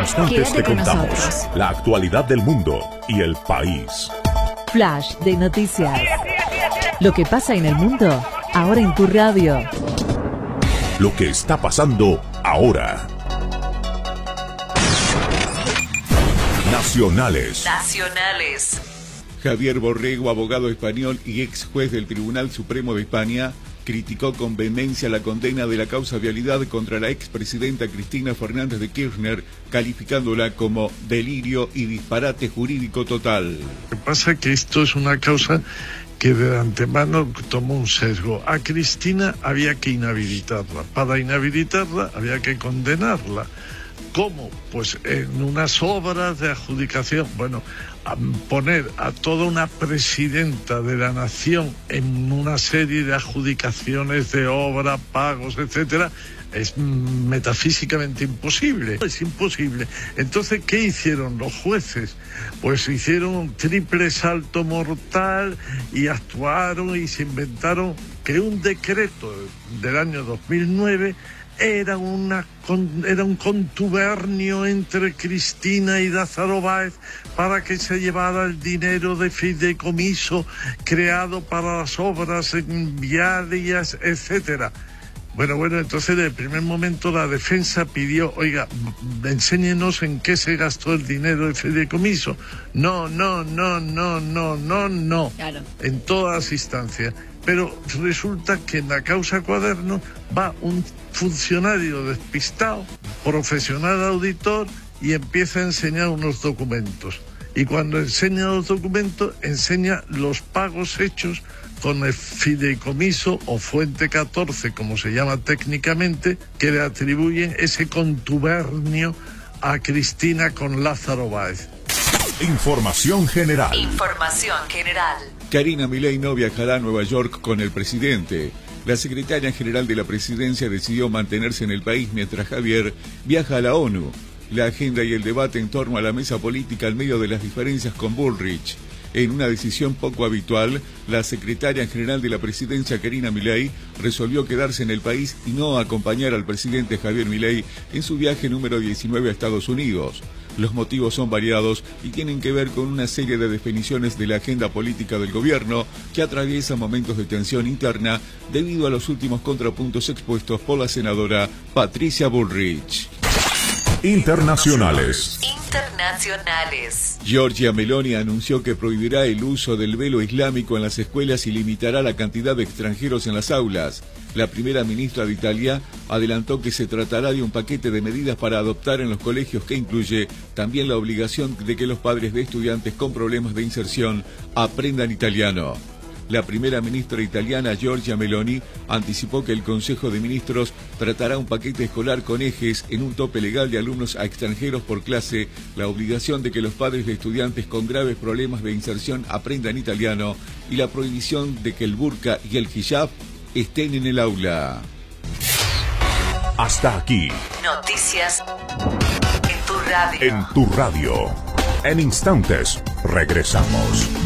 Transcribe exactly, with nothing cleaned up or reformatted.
instantes Quédate te con contamos nosotros. la actualidad del mundo y el país. Flash de noticias. Lo que pasa en el mundo, ahora en tu radio. Lo que está pasando ahora. Nacionales. Nacionales. Javier Borrego, abogado español y ex juez del Tribunal Supremo de España, criticó con vehemencia la condena de la causa vialidad contra la expresidenta Cristina Fernández de Kirchner, calificándola como delirio y disparate jurídico total. Lo que pasa es que esto es una causa que de antemano tomó un sesgo. A Cristina había que inhabilitarla. Para inhabilitarla había que condenarla. ¿Cómo? Pues en unas obras de adjudicación. Bueno, a poner a toda una presidenta de la nación en una serie de adjudicaciones de obra, pagos, etcétera, es metafísicamente imposible. Es imposible. Entonces, ¿qué hicieron los jueces? Pues hicieron un triple salto mortal y actuaron y se inventaron que un decreto del año dos mil nueve Era, una, era un contubernio entre Cristina y Lázaro Báez para que se llevara el dinero de fideicomiso creado para las obras viarias, etcétera. Bueno, bueno, entonces de primer momento la defensa pidió, oiga, enséñenos en qué se gastó el dinero de fideicomiso. No, no, no, no, no, no, no. Claro. En todas las instancias. Pero resulta que en la causa Cuaderno va un funcionario despistado, profesional auditor, y empieza a enseñar unos documentos. Y cuando enseña los documentos, enseña los pagos hechos con el fideicomiso o fuente catorce, como se llama técnicamente, que le atribuyen ese contubernio a Cristina con Lázaro Báez. Información general. Información general. Karina Milei no viajará a Nueva York con el presidente. La secretaria general de la presidencia decidió mantenerse en el país mientras Javier viaja a la ONU. La agenda y el debate en torno a la mesa política al medio de las diferencias con Bullrich. En una decisión poco habitual, la secretaria general de la presidencia, Karina Milei, resolvió quedarse en el país y no acompañar al presidente Javier Milei en su viaje número diecinueve a Estados Unidos. Los motivos son variados y tienen que ver con una serie de definiciones de la agenda política del gobierno que atraviesa momentos de tensión interna debido a los últimos contrapuntos expuestos por la senadora Patricia Bullrich. Internacionales. Internacionales. Giorgia Meloni anunció que prohibirá el uso del velo islámico en las escuelas y limitará la cantidad de extranjeros en las aulas. La primera ministra de Italia adelantó que se tratará de un paquete de medidas para adoptar en los colegios que incluye también la obligación de que los padres de estudiantes con problemas de inserción aprendan italiano. La primera ministra italiana, Giorgia Meloni, anticipó que el Consejo de Ministros tratará un paquete escolar con ejes en un tope legal de alumnos a extranjeros por clase, la obligación de que los padres de estudiantes con graves problemas de inserción aprendan italiano y la prohibición de que el burka y el hijab estén en el aula. Hasta aquí. Noticias en tu radio. En tu radio. En instantes, regresamos.